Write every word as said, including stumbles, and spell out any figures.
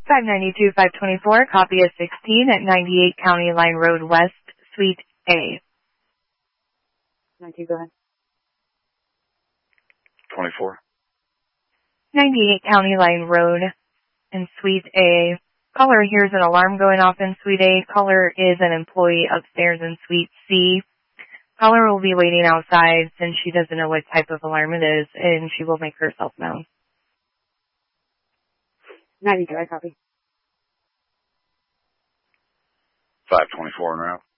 five ninety-two, five twenty-four, copy of sixteen at ninety-eight County Line Road West, Suite A. ninety-two, go ahead. twenty-four. ninety-eight County Line Road in Suite A. Caller hears an alarm going off in Suite A. Caller is an employee upstairs in Suite C. Caller will be waiting outside since she doesn't know what type of alarm it is, and she will make herself known. ninety-two, I copy. five twenty-four en route.